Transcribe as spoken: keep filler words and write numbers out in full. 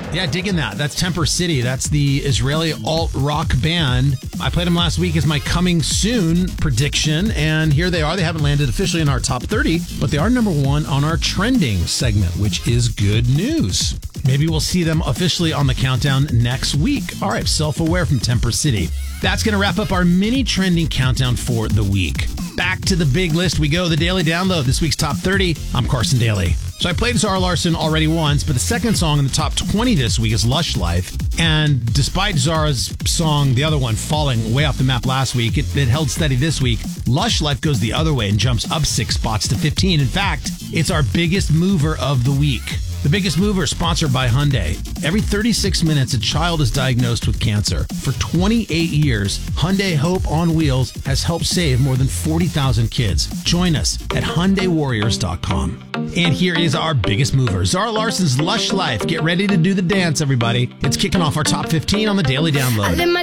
Yeah, digging that. That's Temper City. That's the Israeli alt-rock band. I played them last week as my coming soon prediction, and here they are. They haven't landed officially in our top thirty, but they are number one on our trending segment, which is good news. Maybe we'll see them officially on the countdown next week. All right, Self-Aware from Temper City. That's going to wrap up our mini trending countdown for the week. Back to the big list we go, the Daily Download, this week's top thirty. I'm Carson Daly. So I played Zara Larsson already once, but the second song in the top twenty this week is Lush Life. And despite Zara's song, the other one, falling way off the map last week, it, it held steady this week. Lush Life goes the other way and jumps up six spots to fifteen. In fact, it's our biggest mover of the week. The Biggest Mover, sponsored by Hyundai. Every thirty-six minutes, a child is diagnosed with cancer. For twenty-eight years, Hyundai Hope on Wheels has helped save more than forty thousand kids. Join us at Hyundai Warriors dot com. And here is our biggest mover, Zara Larsson's Lush Life. Get ready to do the dance, everybody. It's kicking off our top fifteen on the Daily Download.